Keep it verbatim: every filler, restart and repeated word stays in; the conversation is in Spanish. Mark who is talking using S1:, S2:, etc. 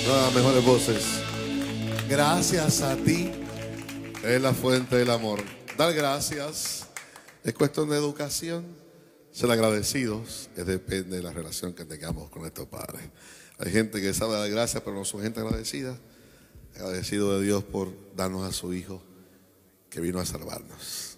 S1: No, las mejores voces.
S2: Gracias a ti.
S1: Es la fuente del amor. Dar gracias es cuestión de educación. Ser agradecidos es depende de la relación que tengamos con nuestros padres. Hay gente que sabe dar gracias, pero no son gente agradecida. Agradecido de Dios por darnos a su Hijo que vino a salvarnos.